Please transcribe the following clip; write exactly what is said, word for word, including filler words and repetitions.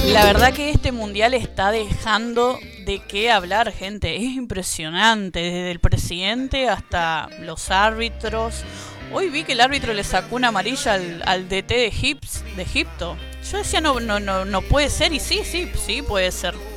La verdad que este mundial está dejando de qué hablar, gente. Es impresionante, desde el presidente hasta los árbitros. Hoy vi que el árbitro le sacó una amarilla al, al D T de, Egip- de Egipto. Yo decía, no, no, no, no puede ser, y sí, sí, sí puede ser.